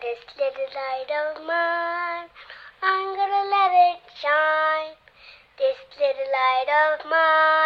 This little light of mine, I'm gonna let it shine. This little light of mine.